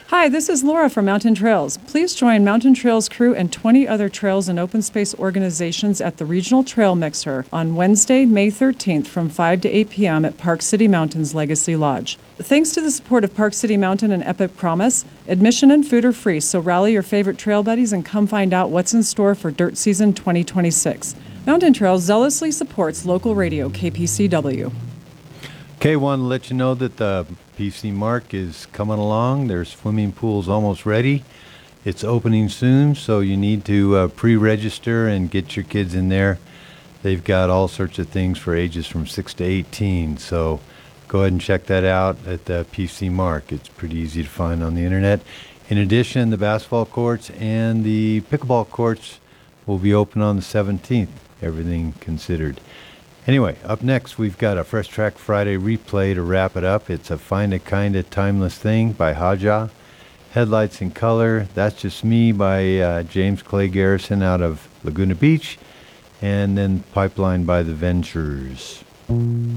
Hi, this is Laura from Mountain Trails. Please join Mountain Trails crew and 20 other trails and open space organizations at the Regional Trail Mixer on Wednesday, May 13th from 5 to 8 p.m. at Park City Mountain's Legacy Lodge. Thanks to the support of Park City Mountain and Epic Promise, admission and food are free, so rally your favorite trail buddies and come find out what's in store for Dirt Season 2026. Mountain Trails zealously supports local radio KPCW. Okay, wanted to let you know that the PC Mark is coming along. Their swimming pool's almost ready. It's opening soon, so you need to pre-register and get your kids in there. They've got all sorts of things for ages from 6 to 18, so go ahead and check that out at the PC Mark. It's pretty easy to find on the internet. In addition, the basketball courts and the pickleball courts will be open on the 17th, everything considered. Anyway, up next, we've got a Fresh Track Friday replay to wrap it up. It's a Find a Kinda Timeless Thing by Haja. Headlights in Color, That's Just Me by James Clay Garrison out of Laguna Beach. And then Pipeline by The Ventures.